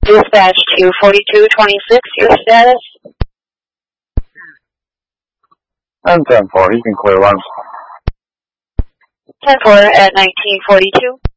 Dispatch to 4226, your status? I'm 10-4, you can clear lunch. 10-4 at 1942.